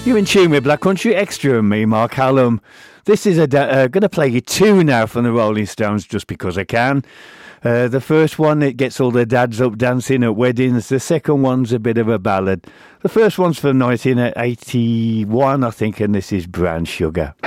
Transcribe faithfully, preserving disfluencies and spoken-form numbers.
You're in tune with Black Country Extra and me, Mark Hallam. This is a da- uh, going to play you two now from the Rolling Stones, just because I can. Uh, the first one, it gets all the dads up dancing at weddings. The second one's a bit of a ballad. The first one's from nineteen eighty-one, I think, and this is Brown Sugar.